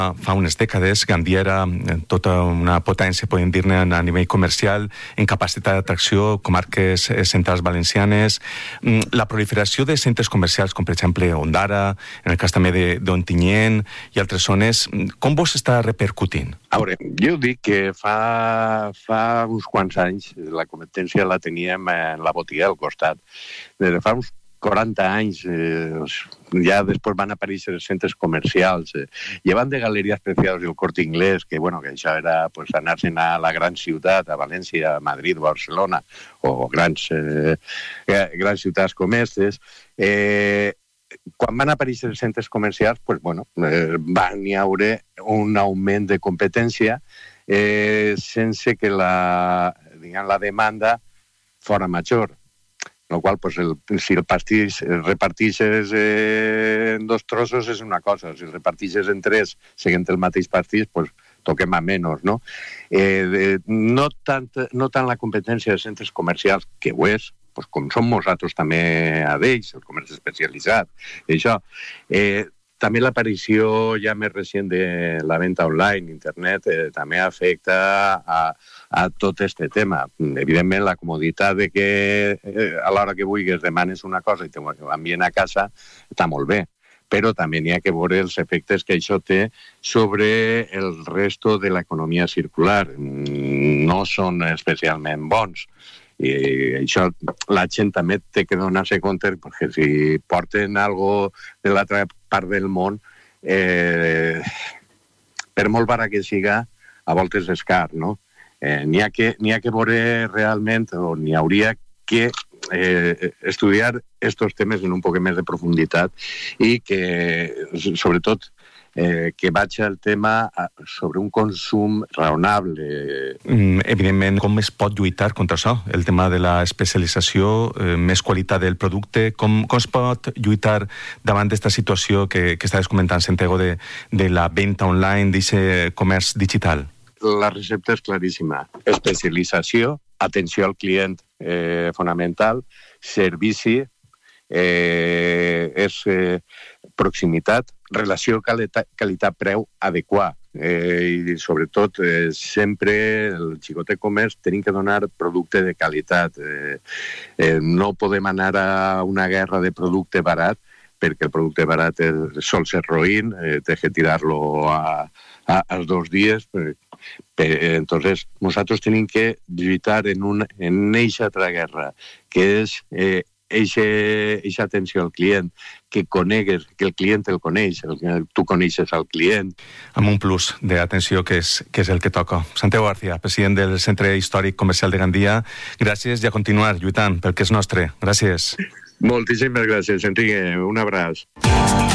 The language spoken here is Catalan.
Fa unes dècades, Gandia era tota una potència, podem dir-ne, a nivell comercial, en capacitat d'atracció, comarques centrals valencianes. La proliferació de centres comercials, com per exemple Ondara, en el cas també d'Ontinyent i altres zones, com vos està repercutint? A veure, jo dic que fa uns quants anys la competència la teníem en la botiga al costat. Des de fa uns 40 anys, ja després van aparèixer els centres comercials, llevant de Galeries Preciados i el Corte Inglés, que això era anar-se'n a la gran ciutat, a València, a Madrid, Barcelona, o grans ciutats com aquestes. Quan van aparèixer els centres comercials, van hi haure un augment de competència sense que la demanda fora major. En el qual, si el pastís reparteixes en 2 trossos és una cosa, si el reparteixes en 3 seguint el mateix pastís, toquem a menys, no? No tant la competència de centres comercials, que ho és, com som nosaltres també a d'ells, el comerç especialitzat, això. També l'aparició ja més recent de la venda online, internet, també afecta a tot aquest tema. Evidentment, la comoditat de que a l'hora que vulguis demanes una cosa i te l'envien a casa està molt bé, però també n'hi ha que veure els efectes que això té sobre el resto de l'economia circular. No són especialment bons. I això la gent també té que donar-se compte, perquè si porten alguna cosa de l'altra part del món, per molt barat que siga, a voltes és car, no? N'hi ha que veure realment, o n'hi hauria que estudiar aquests temes en un poc més de profunditat i que, sobretot, que vaig al tema sobre un consum raonable. Evidentment, com es pot lluitar contra això? El tema de l'especialització, més qualitat del producte, com es pot lluitar davant d'esta situació que estaves comentant, Santiago, de la venda online, d'aquest comerç digital? La recepta és claríssima. Especialització, atenció al client fonamental, servici, és proximitat, relació qualitat-preu adequat. I sobretot sempre el xicotet comerç tenim que donar producte de qualitat. No podem anar a una guerra de producte barat, perquè el producte barat sol ser roïn, té que tirar-lo als 2 dies. Entonces, nosaltres tenim que lluitar en eixa altra guerra, que és eixa atenció al client, que conegues, que el client el coneix, tu coneixes al client. Amb un plus d'atenció que és el que toca. Santiago García, president del Centre Històric Comercial de Gandia, gràcies i a continuar lluitant pel que és nostre. Gràcies. Moltíssimes gràcies, Enrique. Un abraç.